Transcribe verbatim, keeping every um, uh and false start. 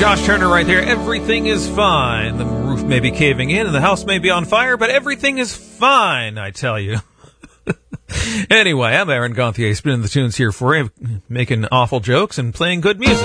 Josh Turner right there. Everything is fine. The roof may be caving in and the house may be on fire, but everything is fine, I tell you. Anyway, I'm Aaron Gonthier, spinning the tunes here for you, making awful jokes and playing good music.